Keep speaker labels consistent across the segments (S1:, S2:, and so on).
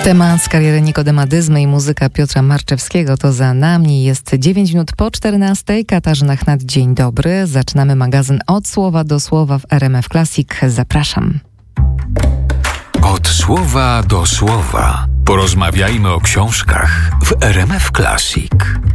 S1: Temat z kariery Nikodema Dyzmy i muzyka Piotra Marczewskiego to za nami. Jest 9 minut po 14. Katarzyna Chnat, dzień dobry. Zaczynamy magazyn Od słowa do słowa w RMF Classic. Zapraszam.
S2: Od słowa do słowa. Porozmawiajmy o książkach w RMF Classic.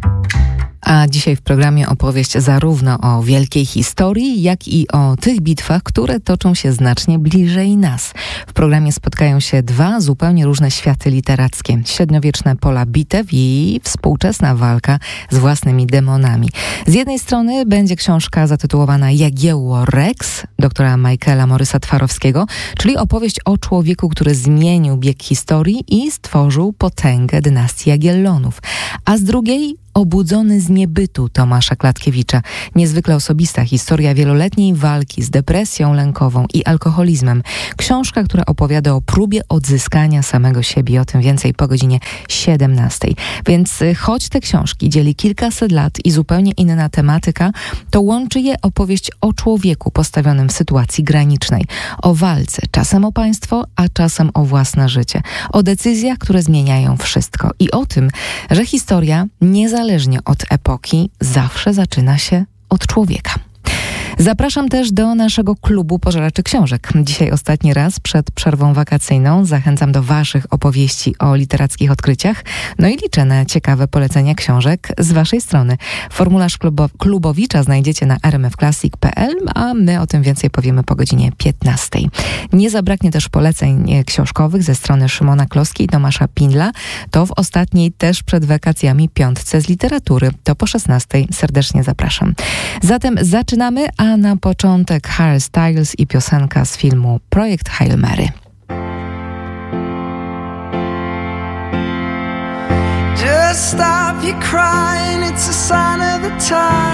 S1: A dzisiaj w programie opowieść zarówno o wielkiej historii, jak i o tych bitwach, które toczą się znacznie bliżej nas. W programie spotkają się dwa zupełnie różne światy literackie. Średniowieczne pola bitew i współczesna walka z własnymi demonami. Z jednej strony będzie książka zatytułowana Jagiełło Rex doktora Michaela Morysa-Twarowskiego, czyli opowieść o człowieku, który zmienił bieg historii i stworzył potęgę dynastii Jagiellonów. A z drugiej Obudzony z niebytu Tomasza Klatkiewicza. Niezwykle osobista historia wieloletniej walki z depresją lękową i alkoholizmem. Książka, która opowiada o próbie odzyskania samego siebie. O tym więcej po godzinie 17. Więc choć te książki dzieli kilkaset lat i zupełnie inna tematyka, to łączy je opowieść o człowieku postawionym w sytuacji granicznej. O walce, czasem o państwo, a czasem o własne życie. O decyzjach, które zmieniają wszystko. I o tym, że historia niezależnie od epoki zawsze zaczyna się od człowieka. Zapraszam też do naszego klubu pożeraczy książek. Dzisiaj ostatni raz przed przerwą wakacyjną. Zachęcam do waszych opowieści o literackich odkryciach. No i liczę na ciekawe polecenia książek z waszej strony. Formularz klubowicza znajdziecie na rmfclassic.pl, a my o tym więcej powiemy po godzinie 15. Nie zabraknie też poleceń książkowych ze strony Szymona Kloski i Tomasza Pindla. To w ostatniej też przed wakacjami piątce z literatury. To po 16. Serdecznie zapraszam. Zatem zaczynamy, a na początek Harry Styles i piosenka z filmu Projekt Hail Mary.
S3: Just stop your crying, it's a sign of the time.